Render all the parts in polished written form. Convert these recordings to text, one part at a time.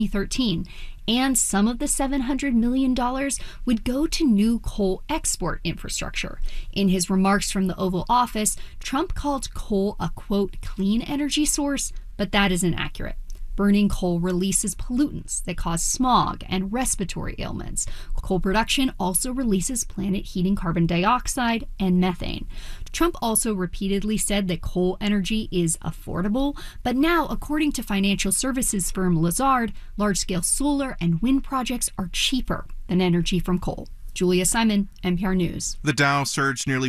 2013, and some of the $700 million would go to new coal export infrastructure. In his remarks from the Oval Office, Trump called coal a, quote, clean energy source, but that isn't accurate. Burning coal releases pollutants that cause smog and respiratory ailments. Coal production also releases planet-heating carbon dioxide and methane. Trump also repeatedly said that coal energy is affordable, but now, according to financial services firm Lazard, large-scale solar and wind projects are cheaper than energy from coal. Julia Simon, NPR News. The Dow surged nearly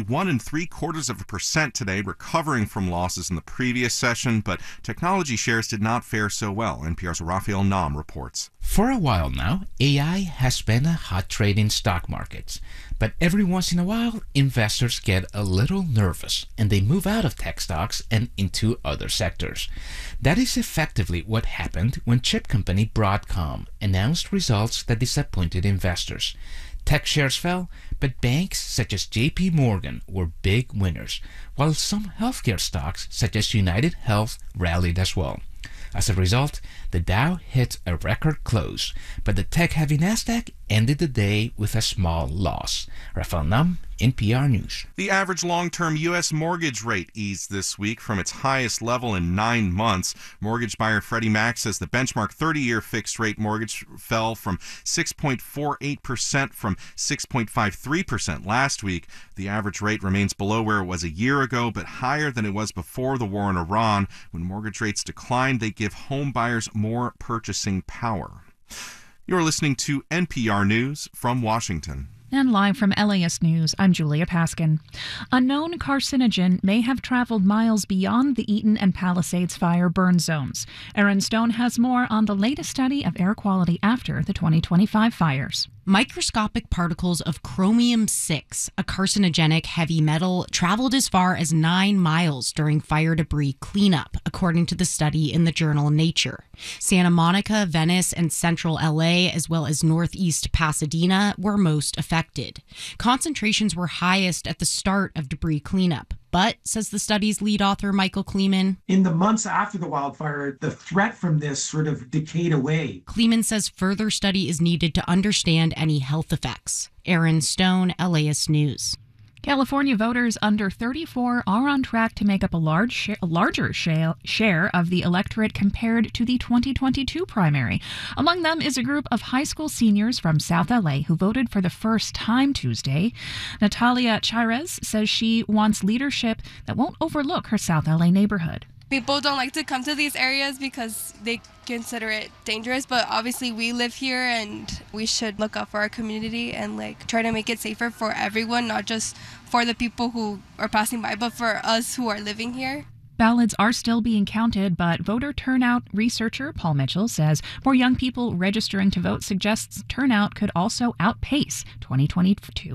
1.75% today, recovering from losses in the previous session, but technology shares did not fare so well. NPR's Raphael Nam reports. For a while now, AI has been a hot trade in stock markets. But every once in a while, investors get a little nervous and they move out of tech stocks and into other sectors. That is effectively what happened when chip company Broadcom announced results that disappointed investors. Tech shares fell, but banks such as JP Morgan were big winners, while some healthcare stocks such as United Health rallied as well. As a result, the Dow hit a record close, but the tech-heavy Nasdaq ended the day with a small loss. Raphael Nam, NPR News. The average long-term U.S. mortgage rate eased this week from its highest level in 9 months. Mortgage buyer Freddie Mac says the benchmark 30-year fixed-rate mortgage fell from 6.48% from 6.53% last week. The average rate remains below where it was a year ago, but higher than it was before the war in Iran. When mortgage rates decline, they give home buyers more purchasing power. You're listening to NPR News from Washington. And live from LAist News, I'm Julia Paskin. A known carcinogen may have traveled miles beyond the Eaton and Palisades fire burn zones. Aaron Stone has more on the latest study of air quality after the 2025 fires. Microscopic particles of chromium-6, a carcinogenic heavy metal, traveled as far as 9 miles during fire debris cleanup, according to the study in the journal Nature. Santa Monica, Venice, and central LA, as well as northeast Pasadena, were most affected. Concentrations were highest at the start of debris cleanup. But, says the study's lead author, Michael Kleeman, in the months after the wildfire, the threat from this sort of decayed away. Kleeman says further study is needed to understand any health effects. Aaron Stone, LAist News. California voters under 34 are on track to make up a larger share of the electorate compared to the 2022 primary. Among them is a group of high school seniors from South LA who voted for the first time Tuesday. Natalia Chairez says she wants leadership that won't overlook her South LA neighborhood. People don't like to come to these areas because they consider it dangerous, but obviously we live here and we should look out for our community and try to make it safer for everyone, not just for the people who are passing by, but for us who are living here. Ballots are still being counted, but voter turnout researcher Paul Mitchell says more young people registering to vote suggests turnout could also outpace 2022.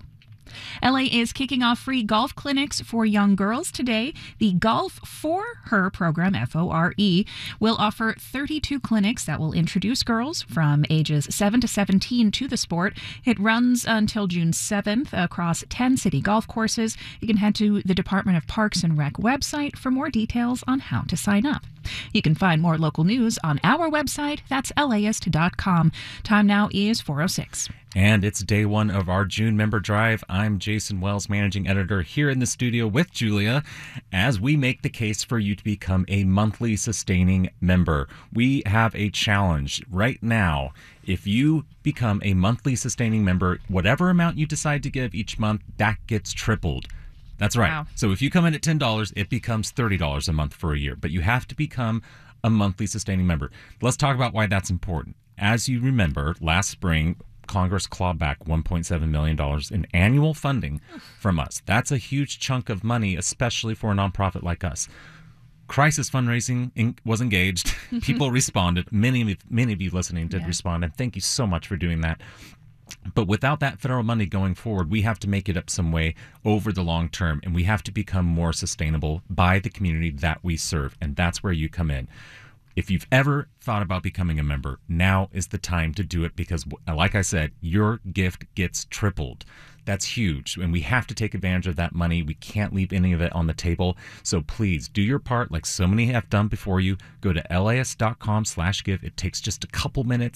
LA is kicking off free golf clinics for young girls today. The Golf for Her program, FORE, will offer 32 clinics that will introduce girls from ages 7 to 17 to the sport. It runs until June 7th across 10 city golf courses. You can head to the Department of Parks and Rec website for more details on how to sign up. You can find more local news on our website. That's laist.com. Time now is 4:06. And it's day one of our June member drive. I'm Jason Wells, managing editor, here in the studio with Julia as we make the case for you to become a monthly sustaining member. We have a challenge right now. If you become a monthly sustaining member, whatever amount you decide to give each month, that gets tripled. That's right. Wow. So if you come in at $10, it becomes $30 a month for a year. But you have to become a monthly sustaining member. Let's talk about why that's important. As you remember, last spring, Congress clawed back $1.7 million in annual funding from us. That's a huge chunk of money, especially for a nonprofit like us. Crisis fundraising was engaged. People responded. Many of you listening did respond, and thank you so much for doing that. But without that federal money going forward, we have to make it up some way over the long term, and we have to become more sustainable by the community that we serve, and that's where you come in. If you've ever thought about becoming a member, now is the time to do it because, like I said, your gift gets tripled. That's huge, and we have to take advantage of that money. We can't leave any of it on the table. So please do your part like so many have done before you. Go to LAist.com/give. It takes just a couple minutes.